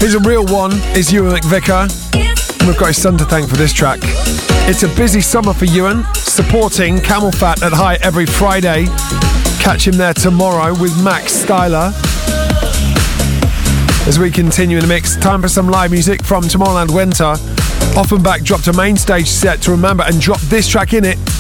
He's a real one, is Ewan McVicker. We've got his son to thank for this track. It's a busy summer for Ewan, supporting Camel Fat at High every Friday. Catch him there tomorrow with Max Styler. As we continue in the mix, time for some live music from Tomorrowland Winter. Offenbach dropped a main stage set to remember and dropped this track in it.